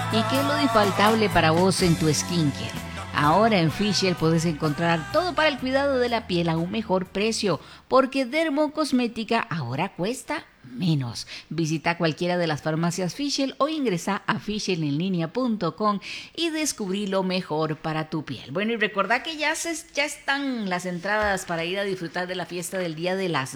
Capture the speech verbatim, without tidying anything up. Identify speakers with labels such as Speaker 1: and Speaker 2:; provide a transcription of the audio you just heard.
Speaker 1: ¿Y qué es lo infaltable para vos en tu skincare? Ahora en Fischl puedes encontrar todo para el cuidado de la piel a un mejor precio, porque Dermocosmética ahora cuesta menos. Visita cualquiera de las farmacias Fischl o ingresa a fischl en línea punto com y descubrí lo mejor para tu piel. Bueno, y recordá que ya, se, ya están las entradas para ir a disfrutar de la fiesta del Día de las